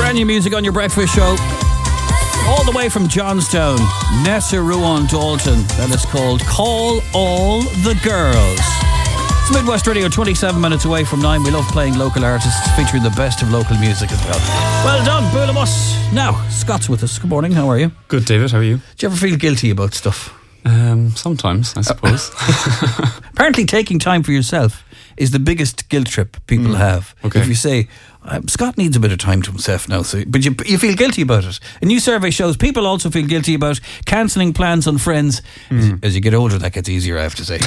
Brand new music on your breakfast show. All the way from Johnstown, Nessa Ruan Dalton. That is called Call All the Girls. It's Midwest Radio, 27 minutes away from 9. We love playing local artists, featuring the best of local music as well. Well done, Bull of us. Now, Scott's with us. Good morning, how are you? Good, David, how are you? Do you ever feel guilty about stuff? Sometimes, I suppose. Apparently taking time for yourself is the biggest guilt trip people have. Okay. If you say, Scott needs a bit of time to himself now, but you feel guilty about it. A new survey shows people also feel guilty about cancelling plans on friends. As you get older, that gets easier, I have to say.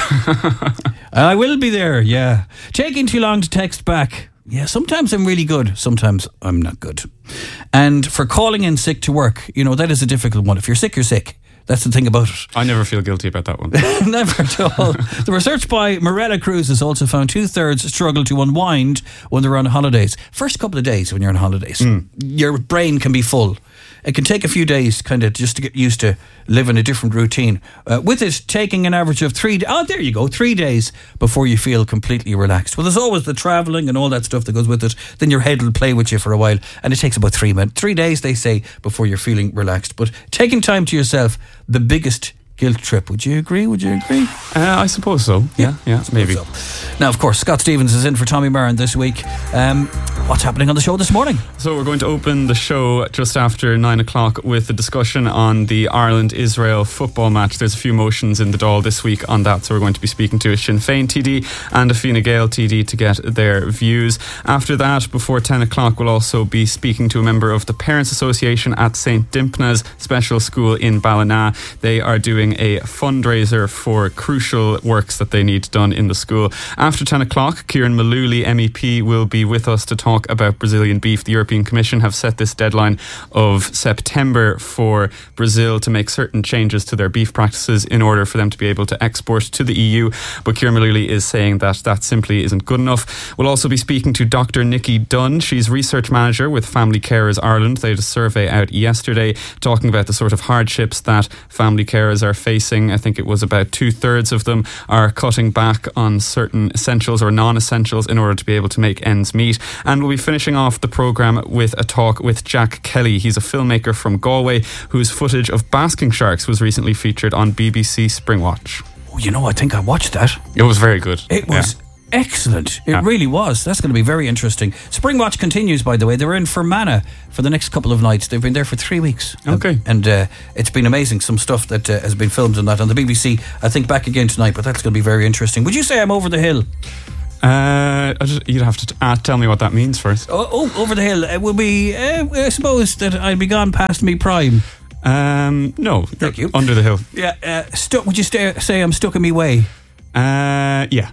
I will be there, yeah. Taking too long to text back. Yeah, sometimes I'm really good, sometimes I'm not good. And for calling in sick to work, you know, that is a difficult one. If you're sick, you're sick. That's the thing about it. I never feel guilty about that one. Never at all. The research by Morella Cruz has also found 2/3 struggle to unwind when they're on holidays. First couple of days when you're on holidays, your brain can be full. It can take a few days kind of just to get used to living a different routine. With it taking an average of 3 days before you feel completely relaxed. Well, there's always the travelling and all that stuff that goes with it. Then your head will play with you for a while, and it takes about 3 minutes. 3 days, they say, before you're feeling relaxed. But taking time to yourself, the biggest guilt trip. Would you agree? I suppose so. Yeah, maybe. So. Now, of course, Scott Stevens is in for Tommy Marin this week. What's happening on the show this morning? So we're going to open the show just after 9 o'clock with a discussion on the Ireland-Israel football match. There's a few motions in the Dáil this week on that, so we're going to be speaking to a Sinn Féin TD and a Fine Gael TD to get their views. After that, before 10 o'clock, we'll also be speaking to a member of the Parents Association at St. Dimpna's Special School in Ballina. They are doing a fundraiser for crucial works that they need done in the school. After 10 o'clock, Kieran Malooly MEP will be with us to talk about Brazilian beef. The European Commission have set this deadline of September for Brazil to make certain changes to their beef practices in order for them to be able to export to the EU. But Kieran Malooly is saying that simply isn't good enough. We'll also be speaking to Dr. Nikki Dunn. She's research manager with Family Carers Ireland. They had a survey out yesterday talking about the sort of hardships that family carers are facing. I think it was about 2/3 of them are cutting back on certain essentials or non-essentials in order to be able to make ends meet. And we'll be finishing off the programme with a talk with Jack Kelly. He's a filmmaker from Galway whose footage of basking sharks was recently featured on BBC Springwatch. Oh, you know, I think I watched that. It was very good. It was excellent. It really was. That's going to be very interesting. Springwatch continues, by the way. They're in Fermanagh for the next couple of nights. They've been there for 3 weeks. Okay. And it's been amazing. Some stuff that has been filmed on that on the BBC. I think back again tonight, but that's going to be very interesting. Would you say I'm over the hill? You'd have to tell me what that means first. Oh, over the hill. It will be, I suppose that I'd be gone past me prime. No. Thank you. Under the hill. Yeah. Would you say I'm stuck in me way? Yeah.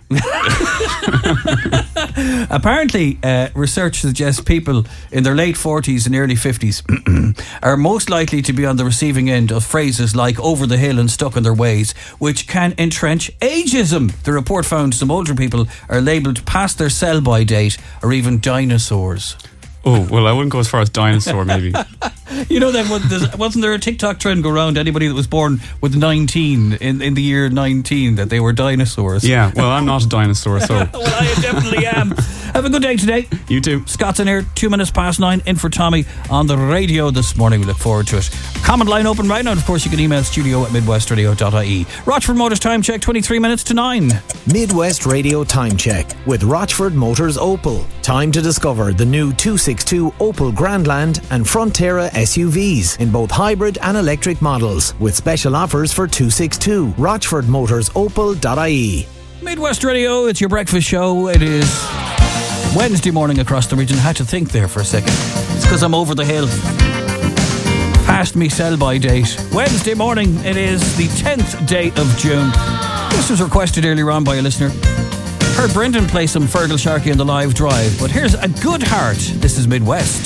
Apparently, research suggests people in their late 40s and early 50s are most likely to be on the receiving end of phrases like over the hill and stuck in their ways, which can entrench ageism. The report found some older people are labelled past their sell-by date or even dinosaurs. Oh, well, I wouldn't go as far as dinosaur, maybe. You know, wasn't there a TikTok trend go around anybody that was born with 19 in the year 19 that they were dinosaurs? Yeah, well, I'm not a dinosaur, so. Well, I definitely am. Have a good day today. You too. Scott's in here, 2 minutes past 9, in for Tommy on the radio this morning. We look forward to it. Comment line open right now. And of course, you can email studio@midwestradio.ie. Rochford Motors time check, 23 minutes to 9. Midwest Radio time check with Rochford Motors Opel. Time to discover the new 262 Opel Grandland and Frontera SUVs in both hybrid and electric models with special offers for 262. RochfordMotorsOpel.ie. Midwest Radio, it's your breakfast show. It is Wednesday morning across the region. I had to think there for a second. It's because I'm over the hill. Past me sell-by date. Wednesday morning, it is the 10th day of June. This was requested earlier on by a listener. Heard Brendan play some Fergal Sharkey on the live drive, but here's a good heart. This is Midwest.